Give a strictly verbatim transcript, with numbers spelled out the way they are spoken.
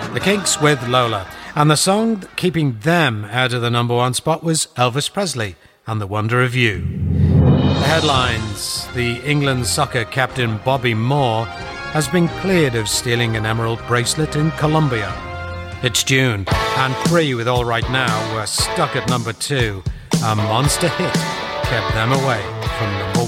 The Kinks with Lola. And the song keeping them out of the number one spot was Elvis Presley and The Wonder of You. The headlines: the England soccer captain Bobby Moore has been cleared of stealing an emerald bracelet in Colombia. It's June, and Free with All Right Now were stuck at number two. A monster hit kept them away from number one.